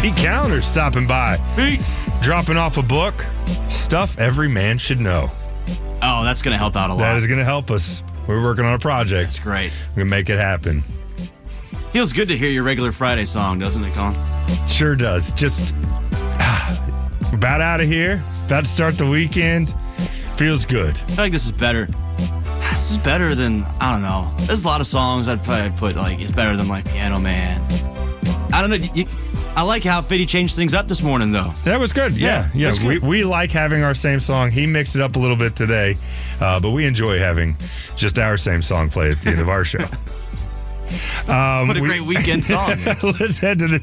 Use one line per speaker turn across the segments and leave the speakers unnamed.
Pete Callender stopping by.
Pete.
Dropping off a book, Stuff Every Man Should Know.
Oh, that's going to help out a lot.
That is going to help us. We're working on a project.
That's great.
We're going to make it happen.
Feels good to hear your regular Friday song, doesn't it, Colin?
Sure does. Just about out of here. About to start the weekend. Feels good.
I feel like this is better. This is better than, I don't know. There's a lot of songs I'd probably put, like, it's better than, like, Piano Man. I don't know. I like how Fitty changed things up this morning, though.
That was good. Yeah.
Good.
We like having our same song. He mixed it up a little bit today, but we enjoy having just our same song play at the end of our show.
What a great weekend song.
Let's head to the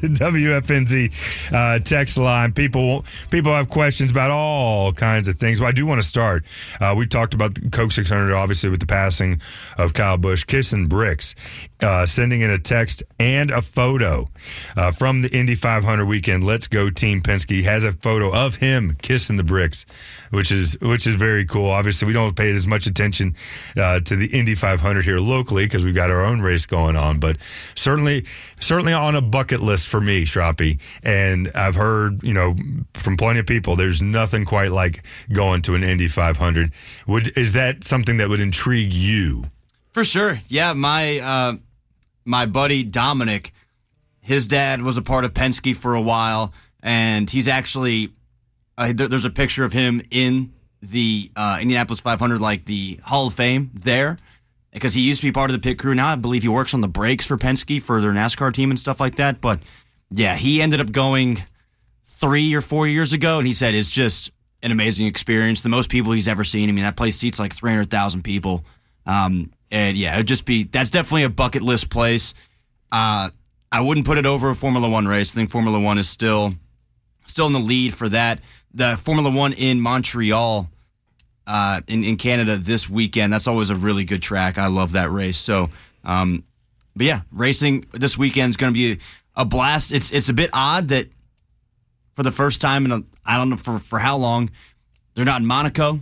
WFNZ text line. People have questions about all kinds of things. Well, I do want to start. We talked about the Coke 600, obviously, with the passing of Kyle Busch. Kissing bricks, sending in a text and a photo from the Indy 500 weekend. Let's go Team Penske. He has a photo of him kissing the bricks, which is very cool. Obviously, we don't pay as much attention to the Indy 500 here locally because we've got our own race going on, but certainly on a bucket list for me, Shroppy. And I've heard, from plenty of people, there's nothing quite like going to an Indy 500. Is that something that would intrigue you?
For sure. Yeah, my buddy Dominic, his dad was a part of Penske for a while, and he's actually there's a picture of him in the Indianapolis 500, like the Hall of Fame there, because he used to be part of the pit crew. Now I believe he works on the brakes for Penske for their NASCAR team and stuff like that. But yeah, he ended up going 3 or 4 years ago, and he said it's just an amazing experience. The most people he's ever seen. I mean, that place seats like 300,000 people. And yeah, that's definitely a bucket list place. I wouldn't put it over a Formula One race. I think Formula One is still in the lead for that. The Formula One in Montreal, in Canada this weekend, that's always a really good track. I love that race. So, but yeah, racing this weekend is going to be a blast. It's a bit odd that for the first time I don't know for how long, they're not in Monaco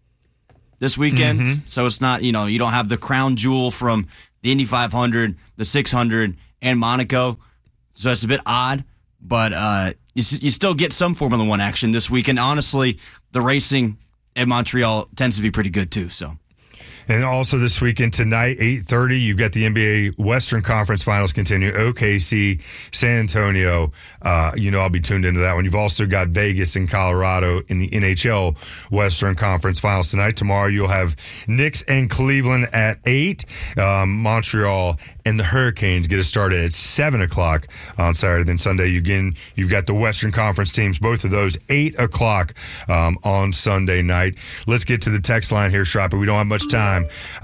this weekend. Mm-hmm. So it's not, you don't have the crown jewel from the Indy 500, the 600, and Monaco. So it's a bit odd, but you still get some Formula One action this weekend. Honestly, the racing at Montreal tends to be pretty good too. So.
And also this weekend, tonight, 8:30, you've got the NBA Western Conference Finals continue. OKC, San Antonio. I'll be tuned into that one. You've also got Vegas and Colorado in the NHL Western Conference Finals tonight. Tomorrow, you'll have Knicks and Cleveland at 8. Montreal and the Hurricanes get it started at 7 o'clock on Saturday. Then Sunday, you've got the Western Conference teams, both of those, 8 o'clock on Sunday night. Let's get to the text line here, Shropper. We don't have much time.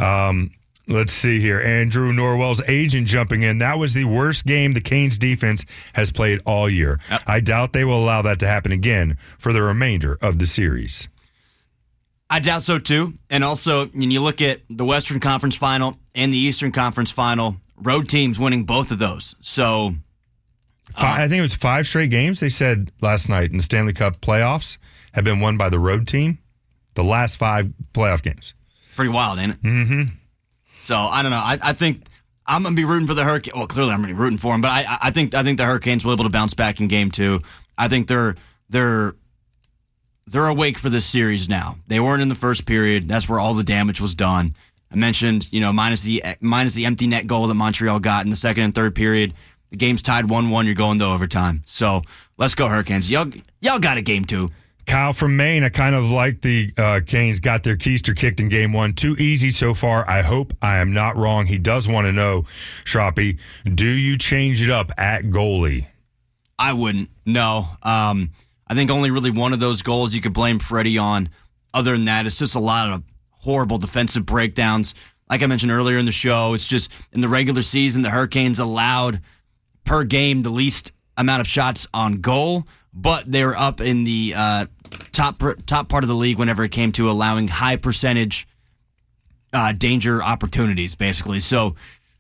Let's see here. Andrew Norwell's agent jumping in. That was the worst game the Canes defense has played all year. Yep. I doubt they will allow that to happen again for the remainder of the series.
I doubt so too. And also, when you look at the Western Conference Final and the Eastern Conference Final, road teams winning both of those. So
I think it was 5 straight games they said last night in the Stanley Cup playoffs have been won by the road team. The last 5 playoff games.
Pretty wild, ain't it?
Mm-hmm.
So, I don't know. I think I'm going to be rooting for the Hurricanes. Well, clearly I'm going to be rooting for them, but I think the Hurricanes will be able to bounce back in game 2. I think they're awake for this series now. They weren't in the first period. That's where all the damage was done. I mentioned, minus the empty net goal that Montreal got in the second and third period. The game's tied 1-1. You're going to overtime. So, let's go Hurricanes. Y'all got a game 2.
Kyle from Maine, I kind of like the Canes got their keister kicked in game 1. Too easy so far. I hope I am not wrong. He does want to know, Shroppy, do you change it up at goalie?
I wouldn't. No. I think only really one of those goals you could blame Freddie on. Other than that, it's just a lot of horrible defensive breakdowns. Like I mentioned earlier in the show, it's just in the regular season, the Hurricanes allowed per game the least amount of shots on goal, but they were up in the top part of the league whenever it came to allowing high percentage danger opportunities, basically. So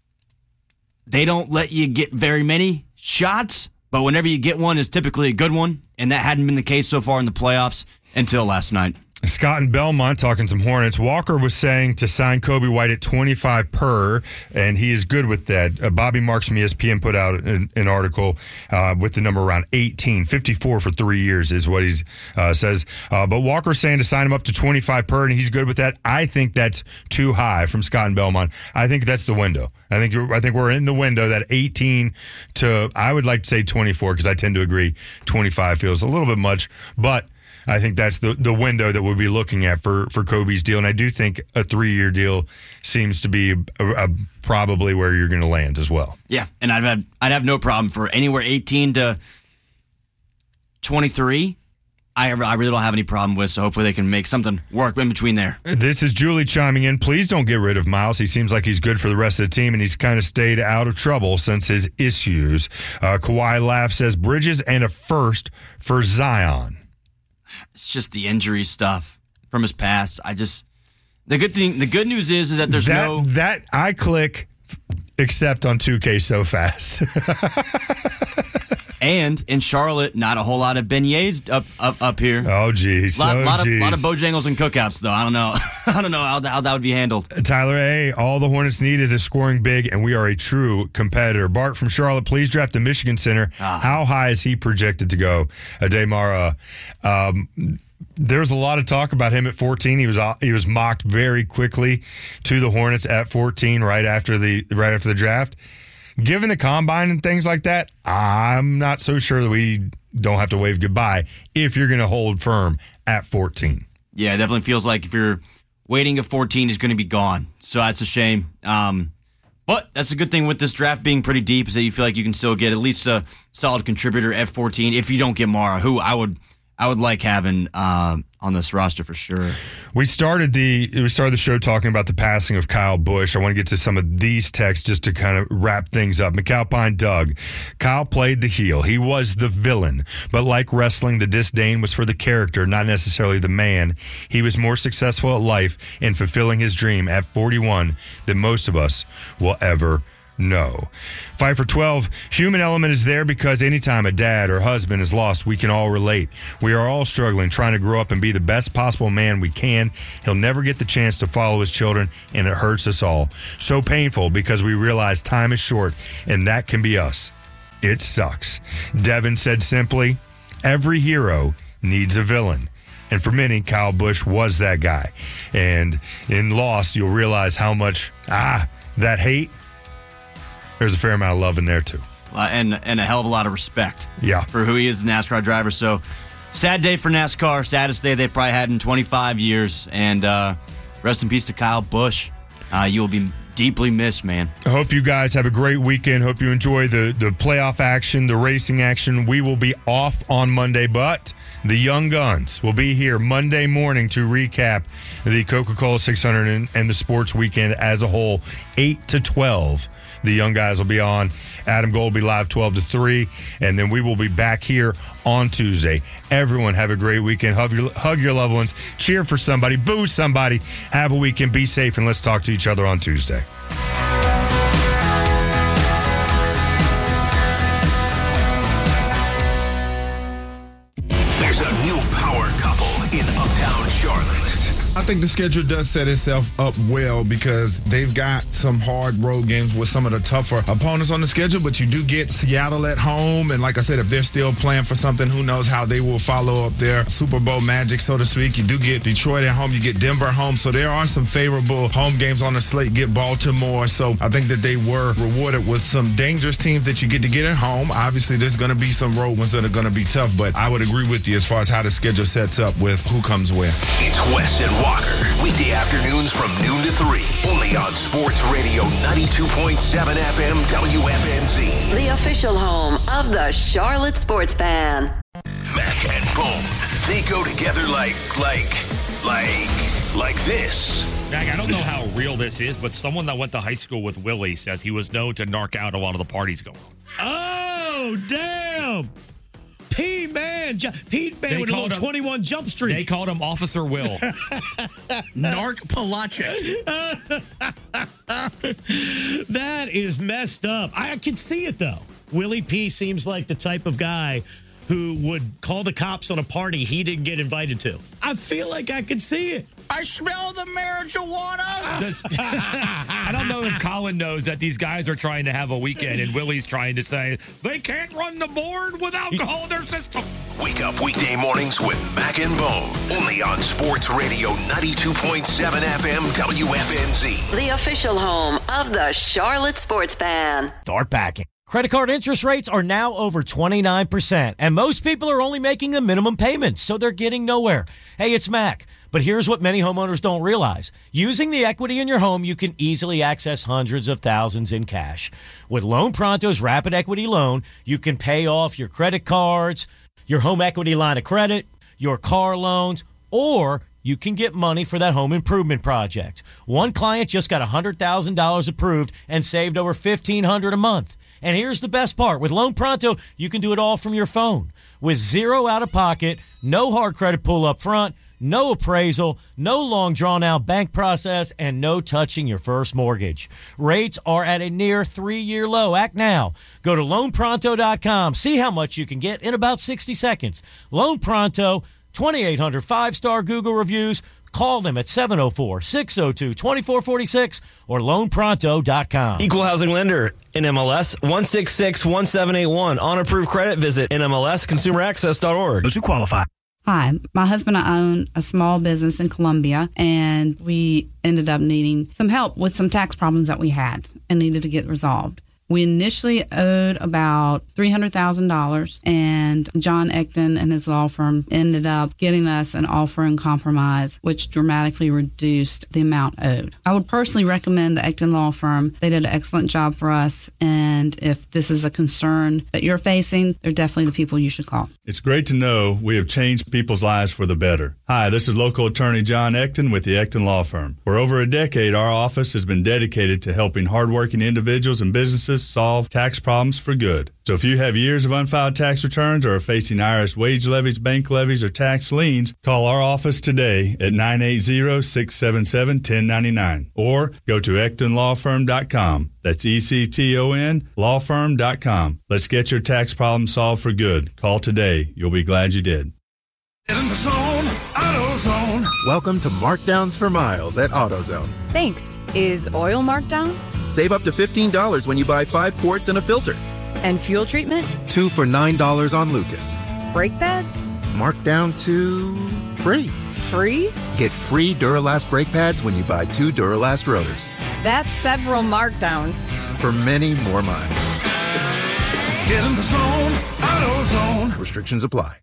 they don't let you get very many shots, but whenever you get one, it's typically a good one, and that hadn't been the case so far in the playoffs until last night.
Scott in Belmont talking some Hornets. Walker was saying to sign Kobe White at 25 per, and he is good with that. Bobby Marks from ESPN put out an article with the number around 18. 54 for 3 years is what he says. But Walker's saying to sign him up to 25 per, and he's good with that. I think that's too high from Scott in Belmont. I think that's the window. I think we're in the window, that 18 to, I would like to say 24, because I tend to agree 25 feels a little bit much, but I think that's the window that we'll be looking at for Kobe's deal. And I do think a 3-year deal seems to be probably where you're going to land as well.
Yeah, and I'd have no problem for anywhere 18 to 23. I really don't have any problem with, so hopefully they can make something work in between there.
This is Julie chiming in. Please don't get rid of Miles. He seems like he's good for the rest of the team, and he's kind of stayed out of trouble since his issues. Kawhi Laugh says Bridges and a first for Zion.
It's just the injury stuff from his past. The good news is that there's
that I click accept on 2K so fast.
And in Charlotte, not a whole lot of beignets up here.
Oh, geez.
A lot of Bojangles and cookouts, though. I don't know. I don't know how that would be handled.
Tyler A., all the Hornets need is a scoring big, and we are a true competitor. Bart from Charlotte, please draft the Michigan center. How high is he projected to go? Ademara. There's a lot of talk about him at 14. He was mocked very quickly to the Hornets at 14 right after the draft. Given the combine and things like that, I'm not so sure that we don't have to wave goodbye if you're going to hold firm at 14.
Yeah, it definitely feels like if you're waiting at 14, he's going to be gone. So that's a shame. But that's a good thing with this draft being pretty deep, is that you feel like you can still get at least a solid contributor at 14 if you don't get Mara, who I would like having on this roster for sure.
We started the show talking about the passing of Kyle Busch. I want to get to some of these texts just to kind of wrap things up. McAlpine Doug. Kyle played the heel. He was the villain. But like wrestling, the disdain was for the character, not necessarily the man. He was more successful at life in fulfilling his dream at 41 than most of us will ever know. 5 for 12. Human element is there because anytime a dad or husband is lost, we can all relate. We are all struggling, trying to grow up and be the best possible man we can. He'll never get the chance to follow his children, and it hurts us all. So painful because we realize time is short, and that can be us. It sucks. Devin said simply, every hero needs a villain. And for many, Kyle Busch was that guy. And in Lost, you'll realize how much, that hate, there's a fair amount of love in there, too.
And a hell of a lot of respect
for
who he is, a NASCAR driver. So, sad day for NASCAR. Saddest day they've probably had in 25 years. And rest in peace to Kyle Busch. You'll be deeply missed, man.
I hope you guys have a great weekend. Hope you enjoy the playoff action, the racing action. We will be off on Monday, but the Young Guns will be here Monday morning to recap the Coca-Cola 600 and the sports weekend as a whole, 8 to 12. The young guys will be on. Adam Gold will be live 12 to 3, and then we will be back here on Tuesday. Everyone have a great weekend. Hug your loved ones. Cheer for somebody. Boo somebody. Have a weekend. Be safe, and let's talk to each other on Tuesday.
There's a new power couple in Uptown Charlotte.
I think the schedule does set itself up well because they've got some hard road games with some of the tougher opponents on the schedule, but you do get Seattle at home, and like I said, if they're still playing for something, who knows how they will follow up their Super Bowl magic, so to speak. You do get Detroit at home, you get Denver at home, so there are some favorable home games on the slate. Get Baltimore, so I think that they were rewarded with some dangerous teams that you get to get at home. Obviously, there's going to be some road ones that are going to be tough, but I would agree with you as far as how the schedule sets up with who comes where.
It's Wes and Walker, weekday afternoons from noon to 3, only on Sports Radio 92.7 FM WFNZ.
The official home of the Charlotte Sports Fan.
Mac and Bone, they go together like this.
Mac, I don't know how real this is, but someone that went to high school with Willie says he was known to narc out a lot of the parties going on.
Oh, damn! P-Man with a little 21 Jump Street.
They called him Officer Will.
Narc Palacic. That is messed up. I can see it, though. Willie P seems like the type of guy who would call the cops on a party he didn't get invited to. I feel like I could see it.
I smell the marijuana.
I don't know if Colin knows that these guys are trying to have a weekend and Willie's trying to say they can't run the board with alcohol in their system.
Wake up weekday mornings with Mac and Bone. Only on Sports Radio 92.7 FM WFNZ.
The official home of the Charlotte Sports Fan.
Start packing. Credit card interest rates are now over 29%, and most people are only making the minimum payments, so they're getting nowhere. Hey, it's Mac. But here's what many homeowners don't realize. Using the equity in your home, you can easily access hundreds of thousands in cash. With Loan Pronto's Rapid Equity Loan, you can pay off your credit cards, your home equity line of credit, your car loans, or you can get money for that home improvement project. One client just got $100,000 approved and saved over $1,500 a month. And here's the best part. With Loan Pronto, you can do it all from your phone. With zero out-of-pocket, no hard credit pull up front, no appraisal, no long drawn-out bank process, and no touching your first mortgage. Rates are at a near 3-year low. Act now. Go to loanpronto.com. See how much you can get in about 60 seconds. Loan Pronto, 2,800 5-star Google reviews. Call them at 704-602-2446 or loanpronto.com.
Equal housing lender, NMLS 1661781. On approved credit, visit NMLSconsumeraccess.org.
Those who qualify.
Hi, my husband and I own a small business in Columbia, and we ended up needing some help with some tax problems that we had and needed to get resolved. We initially owed about $300,000, and John Ecton and his law firm ended up getting us an offer in compromise, which dramatically reduced the amount owed. I would personally recommend the Ecton law firm. They did an excellent job for us, and if this is a concern that you're facing, they're definitely the people you should call.
It's great to know we have changed people's lives for the better. Hi, this is local attorney John Ecton with the Ecton Law Firm. For over a decade, our office has been dedicated to helping hardworking individuals and businesses solve tax problems for good. So if you have years of unfiled tax returns or are facing IRS wage levies, bank levies, or tax liens, call our office today at 980-677-1099 or go to EctonLawFirm.com. That's ECTON lawfirm.com. Let's get your tax problem solved for good. Call today. You'll be glad you did.
Get in the zone, AutoZone.
Welcome to Markdowns for Miles at AutoZone.
Thanks. Is oil marked down?
Save up to $15 when you buy 5 quarts and a filter.
And fuel treatment?
2 for $9 on Lucas.
Brake pads?
Marked down to free.
Free?
Get free Duralast brake pads when you buy 2 Duralast rotors.
That's several markdowns.
For many more miles.
Get in the zone, AutoZone.
Restrictions apply.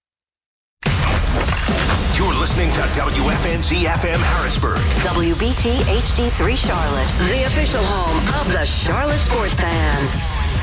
You're listening to WFNZ FM Harrisburg.
WBT HD3 Charlotte, the official home of the Charlotte Sports Fan.